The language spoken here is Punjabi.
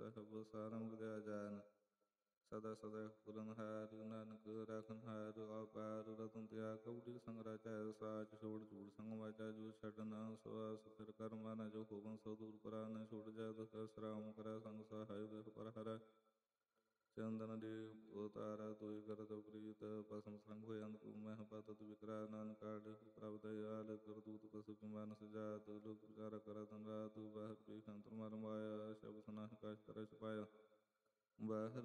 ਸਾਹਿਬ ਸਾਰੰਗ ਦਿਆ ਜਾਨ। ਸਦਾ ਸਦਾ ਪੂਰਨਹਾਰ ਨਾਨਕ ਰਾਖਨਹਾਰ ਅਪਾਰ ਰਤਨ ਤਿਆ ਕਉਟੀ ਸੰਗ ਰਾਚੈ ਸਾਚ ਛੋੜ ਝੂੜ ਸੰਗ ਵਾਚਾ ਜੋ ਛੱਡ ਨਾ ਸਵਾਸ ਫਿਰ ਕਰਮਾ ਨ ਜੋ ਹੋਵਨ ਸੋ ਦੂਰ ਪਰਾ ਨ ਛੋੜ ਜਾ ਦੁਖ ਸਰਾਮ ਕਰੈ ਸੰਗ ਸਹਾਇ ਦੇਖ ਪਰ ਹਰੈ। ਚੰਦਨ ਦੇ ਉਤਾਰਾ ਤੋਇ ਕਰਤ ਪ੍ਰੀਤ ਭਸਮ ਸੰਗ ਹੋਇ ਅੰਧਕੂ ਮਹਿ ਪਤਤ ਵਿਕਰਾ ਨਾਨਕ ਕਾਢ ਪ੍ਰਭ ਦਇਆਲ ਕਰਤੂਤ ਪਸੁ ਕਿ ਮਾਨਸ ਜਾਤ ਲੋਕ ਵਿਚਾਰਾ ਕਰਤ ਧਨ ਰਾਤ ਬਾਹਰ ਪੇਖ ਅੰਤਰ ਮਰ ਮਾਇਆ ਸ਼ਬਦ ਸੁਨਾਹਿ ਕਾਸ਼ ਤਰੈ ਛੁਪਾਇਆ। ਬਾਹਰ